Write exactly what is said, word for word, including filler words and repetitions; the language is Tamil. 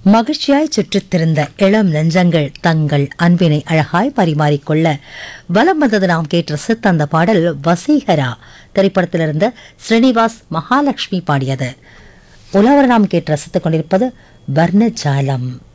மகிழ்ச்சியாய் சுற்றித் திரிந்த இளம் நெஞ்சங்கள் தங்கள் அன்பினை அழகாய் பரிமாறிக்கொள்ள வலம் வந்தது. நாம் கேட்ட ரசித்த அந்த பாடல் வசீகரா திரைப்படத்திலிருந்து ஸ்ரீனிவாஸ் மகாலட்சுமி பாடியது. உலவர் நாம் கேட்டு ரசித்துக் கொண்டிருப்பது வர்ணஜாலம்.